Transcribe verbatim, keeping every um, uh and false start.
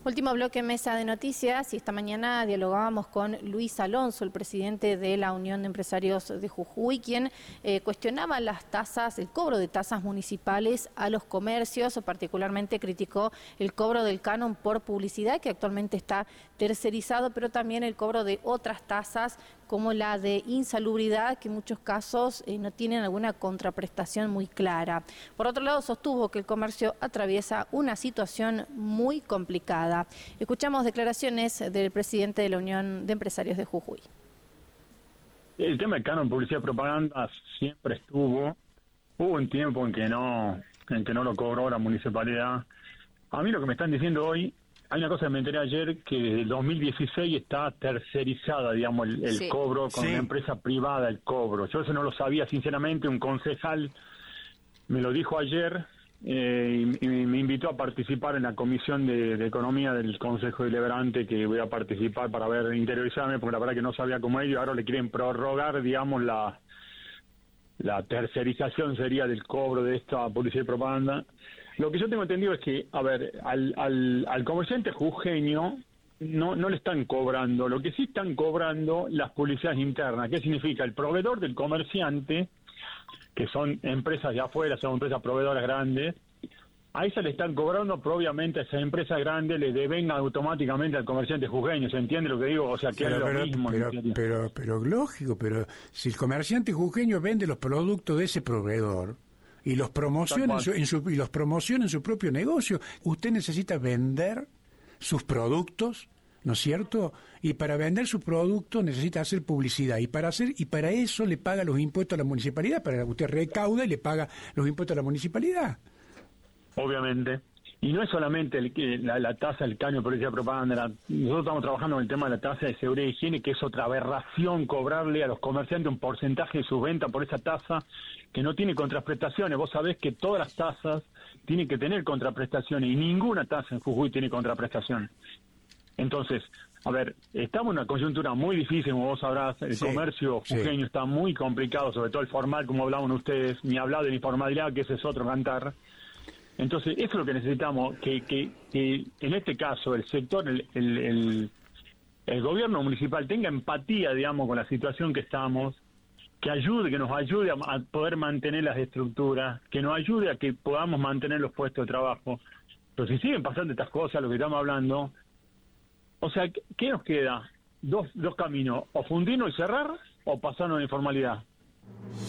Último bloque Mesa de Noticias, y esta mañana dialogábamos con Luis Alonso, el presidente de la Unión de Empresarios de Jujuy, quien eh, cuestionaba las tasas, el cobro de tasas municipales a los comercios, o particularmente criticó el cobro del canon por publicidad, que actualmente está tercerizado, pero también el cobro de otras tasas, como la de insalubridad, que en muchos casos eh, no tienen alguna contraprestación muy clara. Por otro lado, sostuvo que el comercio atraviesa una situación muy complicada. Escuchamos declaraciones del presidente de la Unión de Empresarios de Jujuy. El tema del canon publicidad y propaganda siempre estuvo. Hubo un tiempo en que no en que no lo cobró la municipalidad. A mí lo que me están diciendo hoy, hay una cosa que me enteré ayer, que desde el dos mil dieciséis está tercerizada, digamos, el, el sí. cobro con sí. una empresa privada, el cobro. Yo eso no lo sabía, sinceramente. Un concejal me lo dijo ayer. Eh, y, y me invitó a participar en la Comisión de, de Economía del Consejo Deliberante, que voy a participar para ver, interiorizarme, porque la verdad que no sabía cómo ellos ahora le quieren prorrogar, digamos, la la tercerización sería del cobro de esta publicidad y propaganda. Lo que yo tengo entendido es que, a ver, al, al, al comerciante jujeño no no le están cobrando, lo que sí están cobrando las publicidades internas. ¿Qué significa? El proveedor del comerciante, que son empresas de afuera, son empresas proveedoras grandes, a esas le están cobrando, pero obviamente a esas empresas grandes le deben automáticamente al comerciante jujeño. ¿Se entiende lo que digo? O sea, que pero, es lo pero, mismo. Pero, pero, pero, pero lógico, pero si el comerciante jujeño vende los productos de ese proveedor y los promociona en su, en su, y los promociona en su propio negocio, usted necesita vender sus productos, ¿no es cierto? Y para vender su producto necesita hacer publicidad, y para hacer y para eso le paga los impuestos a la municipalidad, para que usted recauda y le paga los impuestos a la municipalidad. Obviamente. Y no es solamente el, la, la tasa del canon de publicidad y propaganda. La, nosotros estamos trabajando en el tema de la tasa de seguridad y higiene, que es otra aberración cobrarle a los comerciantes un porcentaje de sus ventas por esa tasa que no tiene contraprestaciones. Vos sabés que todas las tasas tienen que tener contraprestaciones, y ninguna tasa en Jujuy tiene contraprestación. Entonces, a ver, estamos en una coyuntura muy difícil, como vos sabrás. El sí, comercio jujeño sí. está muy complicado, sobre todo el formal, como hablaban ustedes, ni hablar de la informalidad, que ese es otro cantar. Entonces, eso es lo que necesitamos, que, que, que en este caso el sector, el, el, el, el gobierno municipal tenga empatía, digamos, con la situación que estamos, que ayude, que nos ayude a, a poder mantener las estructuras, que nos ayude a que podamos mantener los puestos de trabajo. Pero si siguen pasando estas cosas, lo que estamos hablando, o sea, ¿qué nos queda? Dos, dos caminos, o fundirnos y cerrar, o pasarnos a la informalidad.